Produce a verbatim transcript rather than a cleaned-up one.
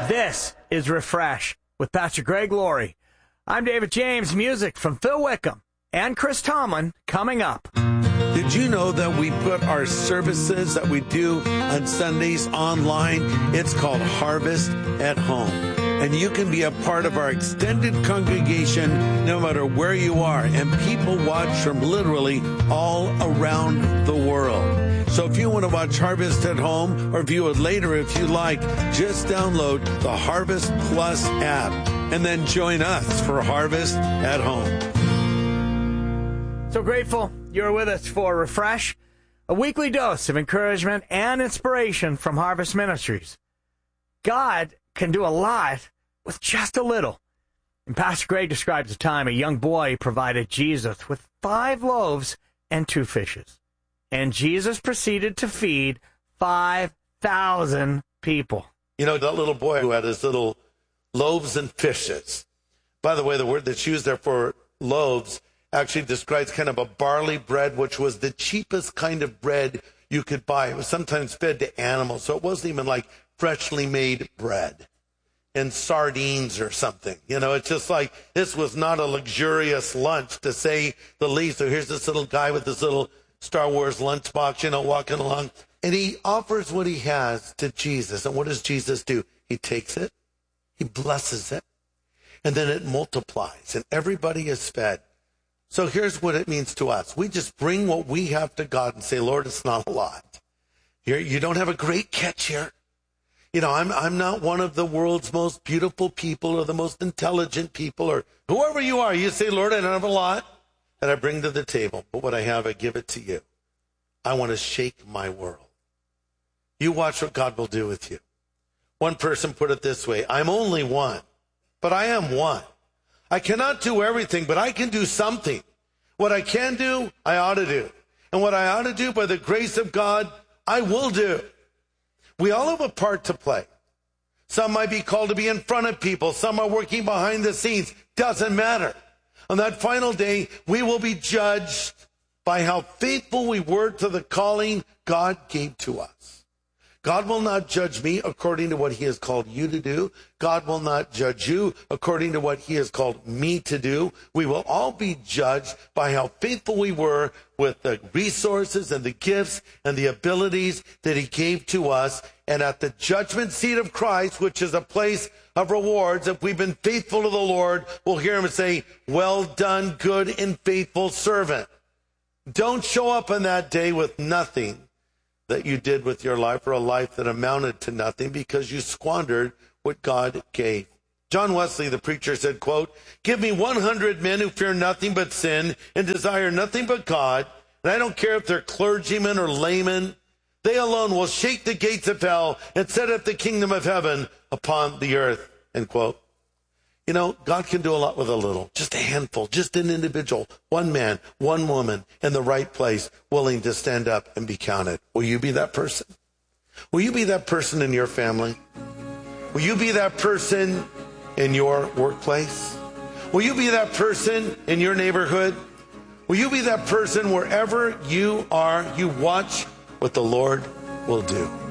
This is Refresh with Pastor Greg Laurie. I'm David James. Music from Phil Wickham and Chris Tomlin coming up. Did you know that we put our services that we do on Sundays online? It's called Harvest at Home. And you can be a part of our extended congregation no matter where you are. And people watch from literally all around the world. So if you want to watch Harvest at Home or view it later if you like, just download the Harvest Plus app and then join us for Harvest at Home. So grateful you're with us for Refresh, a weekly dose of encouragement and inspiration from Harvest Ministries. God can do a lot with just a little. And Pastor Greg describes a time a young boy provided Jesus with five loaves and two fishes. And Jesus proceeded to feed five thousand people. You know, that little boy who had his little loaves and fishes. By the way, the word that's used there for loaves actually describes kind of a barley bread, which was the cheapest kind of bread you could buy. It was sometimes fed to animals, so it wasn't even like freshly made bread and sardines or something. You know, it's just like this was not a luxurious lunch, to say the least. So here's this little guy with this little Star Wars lunchbox, you know, walking along, and he offers what he has to Jesus. And what does Jesus do? He takes it, he blesses it, and then it multiplies, and everybody is fed. So here's what it means to us. We just bring what we have to God and say, Lord, it's not a lot. You're, you don't have a great catch here. You know, I'm I'm not one of the world's most beautiful people or the most intelligent people or whoever you are. You say, Lord, I don't have a lot that I bring to the table, but what I have, I give it to you. I want to shake my world. You watch what God will do with you. One person put it this way: I'm only one, but I am one. I cannot do everything, but I can do something. What I can do, I ought to do. And what I ought to do by the grace of God, I will do. We all have a part to play. Some might be called to be in front of people. Some are working behind the scenes. Doesn't matter. On that final day, we will be judged by how faithful we were to the calling God gave to us. God will not judge me according to what he has called you to do. God will not judge you according to what he has called me to do. We will all be judged by how faithful we were with the resources and the gifts and the abilities that he gave to us. And at the judgment seat of Christ, which is a place of rewards, if we've been faithful to the Lord, we'll hear him say, well done, good and faithful servant. Don't show up on that day with nothing that you did with your life, or a life that amounted to nothing because you squandered what God gave. John Wesley, the preacher, said, quote, give me one hundred men who fear nothing but sin and desire nothing but God, and I don't care if they're clergymen or laymen, they alone will shake the gates of hell and set up the kingdom of heaven upon the earth, end quote. You know, God can do a lot with a little, just a handful, just an individual, one man, one woman in the right place, willing to stand up and be counted. Will you be that person? Will you be that person in your family? Will you be that person in your workplace? Will you be that person in your neighborhood? Will you be that person wherever you are? You watch what the Lord will do.